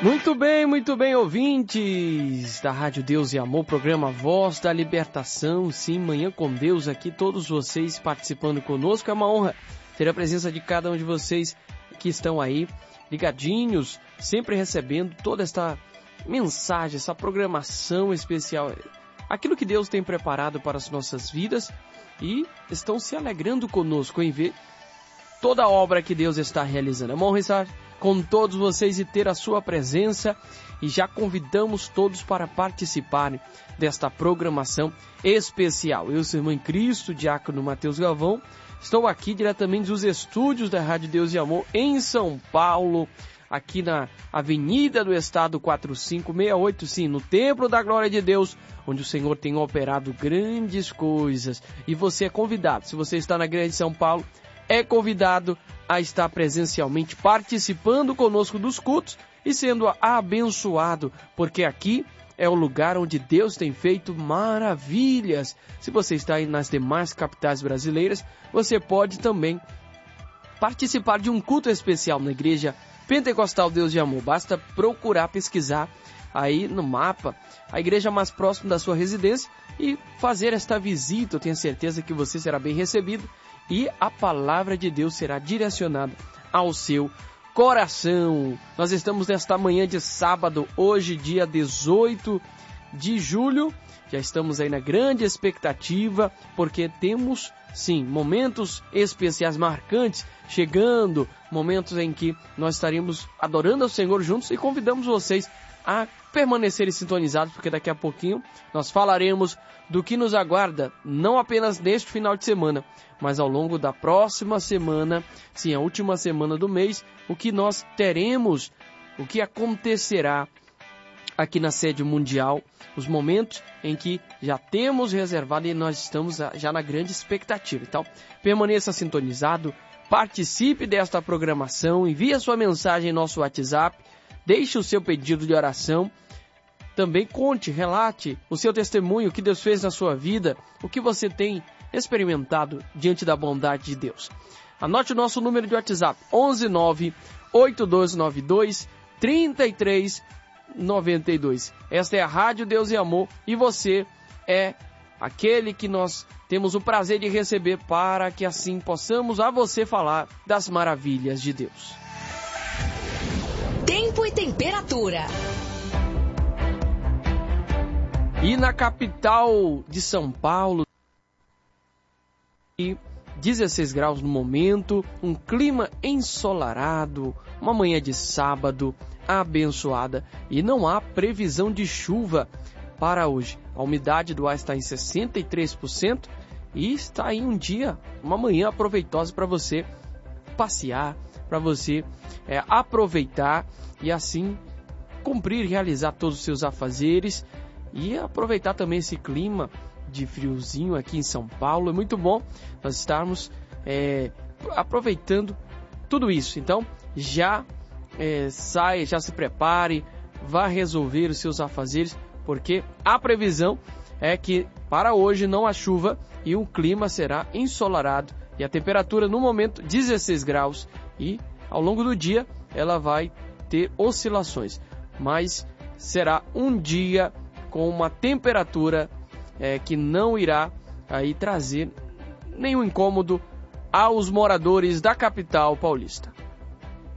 Muito bem, ouvintes da Rádio Deus e Amor, programa Voz da Libertação, sim, Manhã com Deus, aqui todos vocês participando conosco, é uma honra ter a presença de cada um de vocês que estão aí, ligadinhos, sempre recebendo toda esta mensagem, essa programação especial, aquilo que Deus tem preparado para as nossas vidas e estão se alegrando conosco em ver toda a obra que Deus está realizando. É uma honra estar com todos vocês e ter a sua presença e já convidamos todos para participarem desta programação especial. Eu sou o irmão em Cristo, diácono Mateus Galvão, estou aqui diretamente dos estúdios da Rádio Deus e Amor em São Paulo, aqui na Avenida do Estado 4568, sim, no Templo da Glória de Deus, onde o Senhor tem operado grandes coisas. E você é convidado, se você está na Grande São Paulo, é convidado a estar presencialmente participando conosco dos cultos e sendo abençoado, porque aqui é o lugar onde Deus tem feito maravilhas. Se você está aí nas demais capitais brasileiras, você pode também participar de um culto especial na Igreja Pentecostal Deus de Amor. Basta procurar, pesquisar aí no mapa a igreja mais próxima da sua residência e fazer esta visita. Eu tenho certeza que você será bem recebido e a palavra de Deus será direcionada ao seu coração. Nós estamos nesta manhã de sábado, hoje dia 18 de julho, já estamos aí na grande expectativa, porque temos, sim, momentos especiais marcantes chegando, momentos em que nós estaremos adorando ao Senhor juntos e convidamos vocês a permanecerem sintonizados, porque daqui a pouquinho nós falaremos do que nos aguarda, não apenas neste final de semana, mas ao longo da próxima semana, sim, a última semana do mês, o que nós teremos, o que acontecerá aqui na sede mundial, os momentos em que já temos reservado e nós estamos já na grande expectativa. Então, permaneça sintonizado, participe desta programação, envie a sua mensagem em nosso WhatsApp, deixe o seu pedido de oração, também conte, relate o seu testemunho, o que Deus fez na sua vida, o que você tem experimentado diante da bondade de Deus. Anote o nosso número de WhatsApp, 119-8292-3392. Esta é a Rádio Deus e Amor e você é aquele que nós temos o prazer de receber para que assim possamos a você falar das maravilhas de Deus. Tempo e temperatura. E na capital de São Paulo, 16 graus no momento, um clima ensolarado, uma manhã de sábado abençoada e não há previsão de chuva para hoje. A umidade do ar está em 63% e está aí um dia, uma manhã aproveitosa para você passear, para você aproveitar e assim cumprir e realizar todos os seus afazeres e aproveitar também esse clima de friozinho aqui em São Paulo. É muito bom nós estarmos aproveitando tudo isso. Então já já se prepare, vá resolver os seus afazeres, porque a previsão é que para hoje não há chuva e o clima será ensolarado e a temperatura no momento 16 graus e ao longo do dia ela vai ter oscilações, mas será um dia com uma temperatura que não irá aí trazer nenhum incômodo aos moradores da capital paulista.